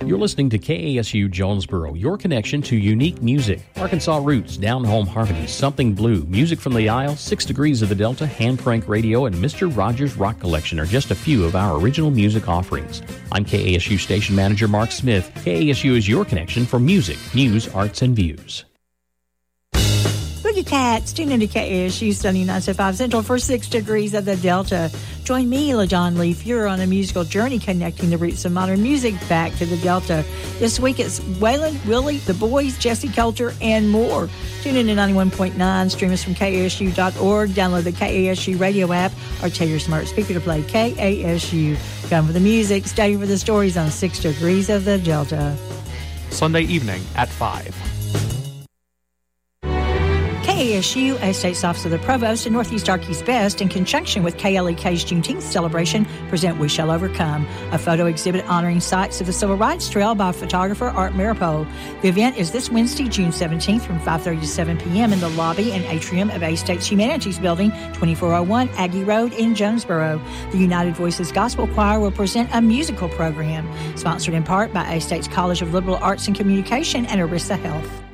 You're listening to KASU Jonesboro, your connection to unique music. Arkansas roots, down-home harmonies, something blue, music from the Isle, 6 Degrees of the Delta, Hand Crank Radio, and Mr. Rogers Rock Collection are just a few of our original music offerings. I'm KASU Station Manager Mark Smith. KASU is your connection for music, news, arts, and views. Boogie Cats, tune into KASU 79.5 Central for 6 Degrees of the Delta. Join me, LaJohn Lee Fuhrer, on a musical journey connecting the roots of modern music back to the Delta. This week it's Waylon, Willie, The Boys, Jesse Coulter, and more. Tune in to 91.9, stream us from KASU.org, download the KASU radio app, or tell your smart speaker to play KASU. Come for the music, stay for the stories on 6 Degrees of the Delta. Sunday evening at 5. KASU, A State's Office of the Provost, and Northeast Arky's Best, in conjunction with KLEK's Juneteenth celebration, present We Shall Overcome, a photo exhibit honoring sites of the Civil Rights Trail by photographer Art Maripol. The event is this Wednesday, June 17th from 5:30 to 7 p.m. in the lobby and atrium of A State's Humanities Building, 2401 Aggie Road in Jonesboro. The United Voices Gospel Choir will present a musical program, sponsored in part by A State's College of Liberal Arts and Communication and Arissa Health.